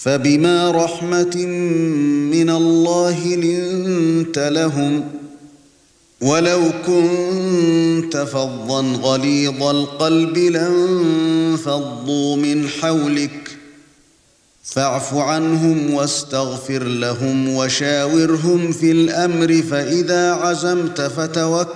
فبما رحمة من الله لنت لهم ولو كنت فظا غليظ القلب لانفضوا من حولك فاعف عنهم واستغفر لهم وشاورهم في الأمر فإذا عزمت فتوكل